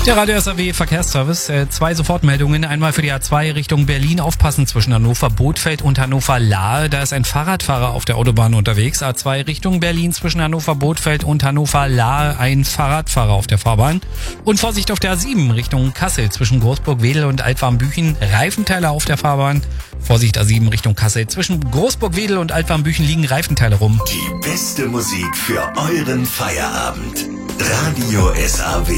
Der Radio SAW Verkehrsservice. Zwei Sofortmeldungen. Einmal für die A2 Richtung Berlin. Aufpassen zwischen Hannover-Bothfeld und Hannover-Lahe. Da ist ein Fahrradfahrer auf der Autobahn unterwegs. A2 Richtung Berlin zwischen Hannover-Bothfeld und Hannover-Lahe. Ein Fahrradfahrer auf der Fahrbahn. Und Vorsicht auf der A7 Richtung Kassel zwischen Großburg-Wedel und Altwarmbüchen. Reifenteile auf der Fahrbahn. Vorsicht A7 Richtung Kassel. Zwischen Großburg-Wedel und Altwarmbüchen liegen Reifenteile rum. Die beste Musik für euren Feierabend. Radio SAW.